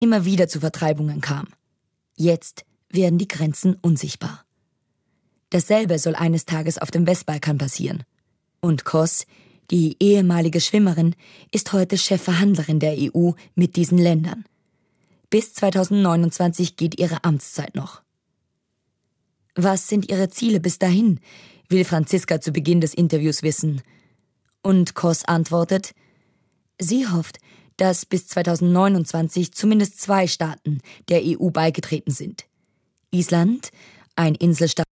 immer wieder zu Vertreibungen kam. Jetzt werden die Grenzen unsichtbar. Dasselbe soll eines Tages auf dem Westbalkan passieren. Und Kos, die ehemalige Schwimmerin, ist heute Chefverhandlerin der EU mit diesen Ländern. Bis 2029 geht ihre Amtszeit noch. Was sind ihre Ziele bis dahin, will Franziska zu Beginn des Interviews wissen. Und Kos antwortet, sie hofft, dass bis 2029 zumindest 2 Staaten der EU beigetreten sind. Island, ein Inselstaat